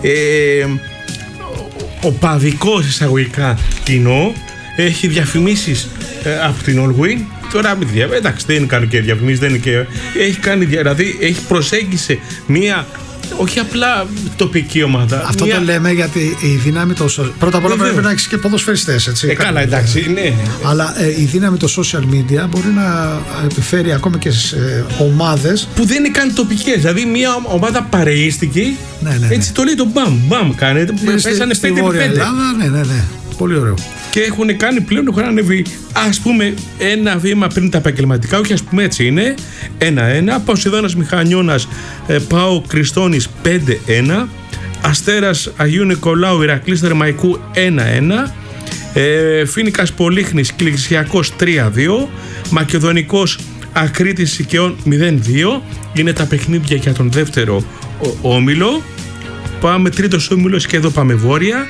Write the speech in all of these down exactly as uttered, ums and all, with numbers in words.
ε, ο παδικός εισαγωγικά κοινό έχει διαφημίσεις ε, από την Allwyn. Τώρα μην δια... εντάξει, δεν κάνει και διαφημίσεις, δεν είναι και... έχει κάνει, δηλαδή έχει προσέγγισε μία, όχι απλά τοπική ομάδα. Αυτό μία... το λέμε γιατί η δύναμη το... Πρώτα απ' όλα πρέπει να έχεις και ποδοσφαιριστές, έτσι. Ε, καλά, εντάξει, ναι, ναι. Αλλά ε, η δύναμη το social media μπορεί να επιφέρει ακόμα και σε ε, ομάδες που δεν είναι καν τοπικές. Δηλαδή μια ομάδα παρεΐστηκε, ναι, ναι, ναι. έτσι το λέει το μπαμ, μπαμ κάνετε, πέσανε πέντε πέντε. Ναι, ναι, ναι. Πολύ ωραίο. Και έχουν κάνει πλέον, έχουν ανέβει ας πούμε ένα βήμα πριν τα επαγγελματικά, όχι ας πούμε έτσι είναι, ένα ένα, Παοσιδώνας Μηχανιώνας, ε, Πάο Κριστόνης πέντε ένα, Αστέρας Αγίου Νικολάου Ηρακλής Θερμαϊκού ένα ένα, ε, Φοίνικας Πολύχνης Κιλικσιακός τρία δύο, Μακεδονικός Ακρίτης Σικαιών μηδέν δύο. Είναι τα παιχνίδια για τον δεύτερο ο, όμιλο. Πάμε τρίτος όμιλος και εδώ πάμε βόρεια.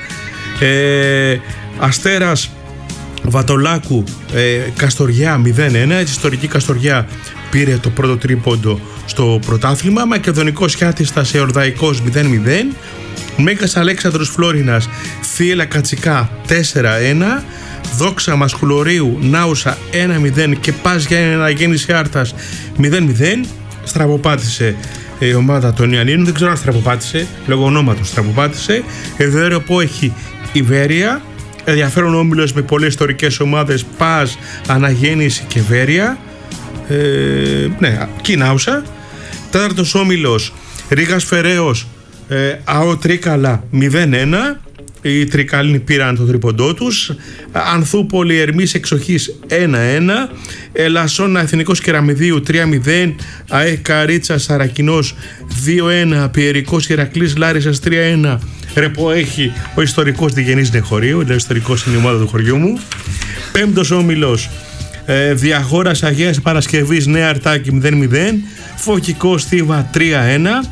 ε, Αστέρας Βατολάκου ε, Καστοριά μηδέν ένα, έτσι ιστορική Καστοριά πήρε το πρώτο τρίποντο στο πρωτάθλημα. Μακεδονικός Χιάτιστας Εορδαϊκός μηδέν μηδέν, Μέγας Αλέξανδρος Φλόρινας Θίελα Κατσικά τέσσερα ένα, Δόξα Μασκουλωρίου Νάουσα ένα μηδέν και Πας για ένα Γέννηση Άρτας μηδέν μηδέν. Στραβοπάτησε η ομάδα των Ιαννίνων, δεν ξέρω αν στραβοπάτησε, λόγω ονόματος στραβοπάτησε. Εδέρωπο έχει Ιβέρια, ενδιαφέρον όμιλος με πολλές ιστορικές ομάδες, Πας, Αναγέννηση και Βέρεια, ε, ναι, Κινάουσα. Τέταρτος όμιλος Ρήγας Φεραίος, ε, ΑΟ Τρίκαλα μηδέν ένα, οι Τρικάλινοι πήραν το τρίποντό τους. Ανθούπολη Ερμής Εξοχής ένα ένα, Ελασσόνα Εθνικός Κεραμιδίου τρία μηδέν, ΑΕ Καρίτσα Σαρακινός δύο ένα, Πιερικός Ηρακλής Λάρισας τρία ένα. Ρεπό έχει ο ιστορικός Διγενής Νεχωρίου, δηλαδή ο ιστορικός είναι η ομάδα του χωριού μου. Πέμπτος όμιλος ε, Διαχώρας Αγίας Παρασκευής Νέα Αρτάκη μηδέν μηδέν, Φωκικός Θήβα τρία ένα,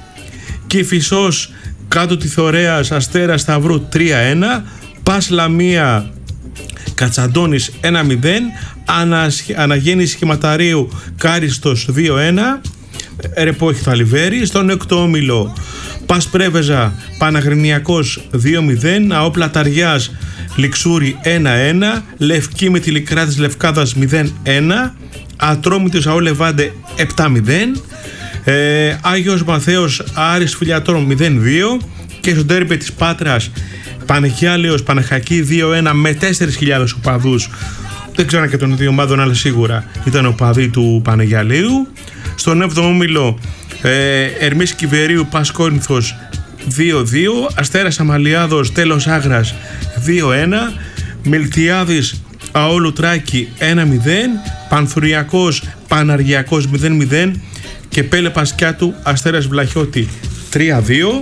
Κηφισός Κάτω τη Θωρέας Αστέρας Σταυρού τρία ένα, Πας Λαμία Κατσαντώνης ένα μηδέν, Αναγέννηση Χηματαρίου Κάριστος δύο ένα. Ρεπό έχει το Αλιβέρι. Στον έκτο όμιλο Πας Πρέβεζα Παναγρινιακός δύο μηδέν, ΑΟ Πλαταριάς Λιξούρι ένα ένα, Λευκή με τη Λικρά της Λευκάδας μηδέν ένα, Ατρόμητος ΑΟ Λεβάντε επτά μηδέν, ε, Άγιος Μαθαίος Άρης Φιλιατρών μηδέν δύο. Και στο ντέρμπι της Πάτρας Πανεγιάλεος Παναχακή δύο ένα με τέσσερις χιλιάδες οπαδούς. Δεν ξέρω και των δύο ομάδων, αλλά σίγουρα ήταν οπαδοί του Πανεγιαλείου. Στον έβδομο όμιλο ε, Ερμής Κιβερίου Πας Κόρινθος δύο δύο, Αστέρας Αμαλιάδος Τέλος Άγρας δύο ένα, Μιλτιάδης ΑΟ Λουτράκη ένα μηδέν, Πανθουριακός Παναργιακός μηδέν μηδέν και Πέλε Πασκιάτου Αστέρας Βλαχιώτη τρία δύο.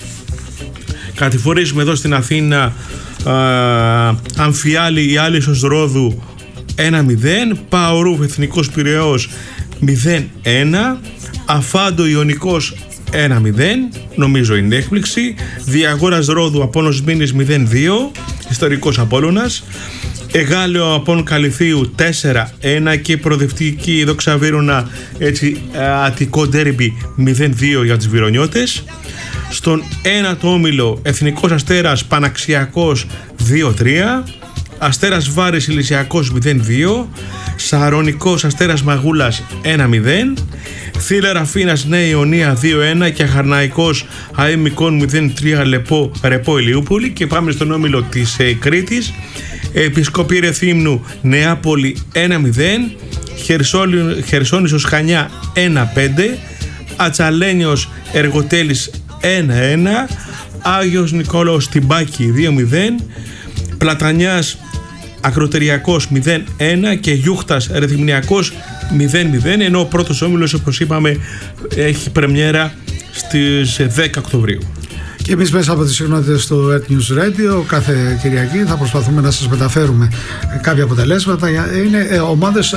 Κατηφορίζουμε εδώ στην Αθήνα α, Αμφιάλη Ιάλισσος Ρόδου ένα μηδέν, Παορούφ Εθνικός Πειραιώς μηδέν ένα, Αφάντο Ιωνικός ένα μηδέν, νομίζω είναι έκπληξη. Διαγόρας Ρόδου Απόλλωνας Μήνης μηδέν δύο, ιστορικός Απόλλωνας. Εγάλεο Απόν Καλυθίου τέσσερα ένα και προοδευτική Δόξα Βύρωνα, έτσι Αττικό ντέρμπι μηδέν δύο για τους Βυρονιώτες. Στον ένατο όμιλο Εθνικός Αστέρας Παναξιακός δύο τρία, Αστέρας Βάρης Ηλυσιακός μηδέν δύο, Σαρονικός Αστέρας Μαγούλας ένα μηδέν, Θήλα Ραφίνας Νέα Ιωνία δύο ένα και Αχαρναϊκός ΑΕ Μικών μηδέν τρία Λεπό, Ρεπό Ηλιούπολη. Και πάμε στον όμιλο της ε, Κρήτης, Επισκοπή Ρεθύμνου Νεάπολη ένα μηδέν, Χερσόνησος Χανιά ένα πέντε, Ατσαλένιος Εργοτέλης ένα ένα, Άγιος Νικόλαος Τιμπάκη δύο μηδέν, Πλατανιάς Ακροτεριακός μηδέν ένα και Γιούχτας Ρεθυμνιακός μηδέν μηδέν, ενώ ο πρώτος όμιλος, όπως είπαμε, έχει πρεμιέρα στις δέκα Οκτωβρίου. Και εμείς μέσα από τις συχνότητες του Earth News Radio κάθε Κυριακή θα προσπαθούμε να σας μεταφέρουμε κάποια αποτελέσματα. Είναι ομάδες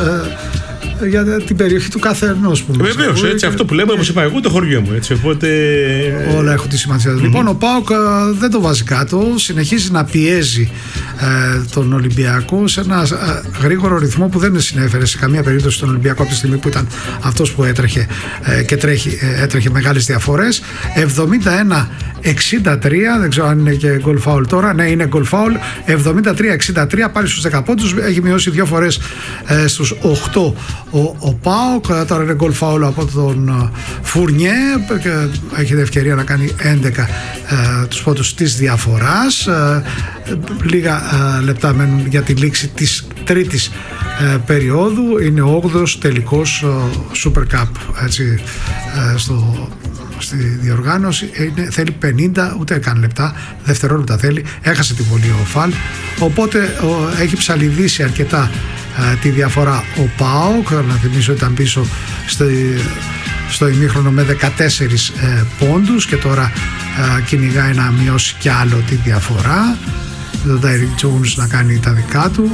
για την περιοχή του καθενός. Βεβαίως, έτσι, και... αυτό που λέμε, όπως είπα εγώ, το χωριό μου. Έτσι, οπότε... όλα έχουν τη σημασία. Mm-hmm. Λοιπόν, ο ΠΑΟΚ δεν το βάζει κάτω, συνεχίζει να πιέζει ε, τον Ολυμπιακό σε ένα ε, γρήγορο ρυθμό που δεν συνέφερε σε καμία περίπτωση τον Ολυμπιακό από τη στιγμή που ήταν αυτός που έτρεχε ε, και τρέχει, ε, έτρεχε μεγάλες διαφορές. εβδομήντα ένα εξήντα τρία, δεν ξέρω αν είναι και γκολ φάουλ τώρα. Ναι, είναι γκολ φάουλ. εβδομήντα τρία εξήντα τρία, πάλι στους δέκα πόντους. Έχει μειώσει δύο φορές ε, στους οκτώ ο, ο ΠΑΟΚ. Τώρα είναι γκολ φάουλ από τον Φουρνιέ και έχει ευκαιρία να κάνει έντεκα ε, τους πόντους της διαφοράς. Ε, λίγα ε, λεπτά μένουν για τη λήξη της τρίτης ε, περίοδου. Είναι ο όγδοος τελικός ε, Super Cup, έτσι, ε, στο στη διοργάνωση. Είναι, θέλει πενήντα ούτε καν λεπτά, δευτερόλεπτα θέλει, έχασε τη βολή ο Φαλ, οπότε ο, έχει ψαλιδίσει αρκετά ε, τη διαφορά ο ΠΑΟΚ. Να θυμίσω ότι ήταν πίσω στο, στο ημίχρονο με δεκατέσσερις ε, πόντους και τώρα ε, κυνηγάει να μειώσει κι άλλο τη διαφορά. Τον Τάιρικ Τζόουνς να κάνει τα δικά του.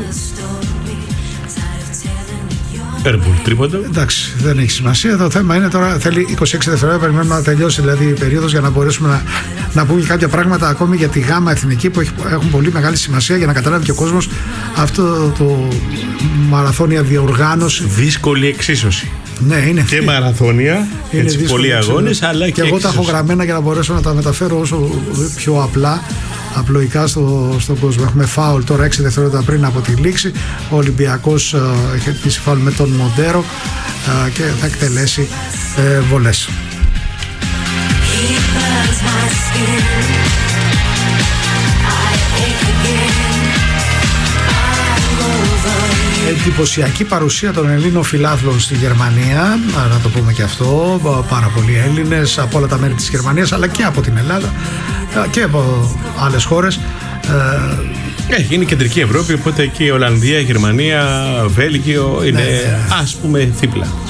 Έρμπουλ, τρίποντα. Εντάξει, δεν έχει σημασία. Το θέμα είναι τώρα θέλει είκοσι έξι δευτερόλεπτα, περιμένουμε να τελειώσει δηλαδή η περίοδος για να μπορέσουμε να, να πούμε κάποια πράγματα ακόμη για τη γάμα εθνική που έχει, έχουν πολύ μεγάλη σημασία για να καταλάβει και ο κόσμος αυτό το μαραθώνια διοργάνωση. Δύσκολη εξίσωση. Ναι, είναι και μαραθώνια, είναι έτσι, πολλοί αγώνες, αλλά και, και εγώ τα έχω γραμμένα για να μπορέσω να τα μεταφέρω όσο πιο απλά, απλοϊκά στο, στον κόσμο. Έχουμε φάουλ τώρα έξι δευτερόλεπτα πριν από τη λήξη. Ο Ολυμπιακός uh, έχει χτυπήσει φάουλ με τον Μοντέρο uh, και θα εκτελέσει uh, βολές. Εντυπωσιακή παρουσία των Ελλήνων φιλάθλων στη Γερμανία, να το πούμε και αυτό, πάρα πολλοί Έλληνες από όλα τα μέρη της Γερμανίας αλλά και από την Ελλάδα και από άλλες χώρες. Έχει, είναι η κεντρική Ευρώπη, οπότε εκεί η Ολλανδία, η Γερμανία, Βέλγιο είναι, ναι, ας πούμε, θύπλα.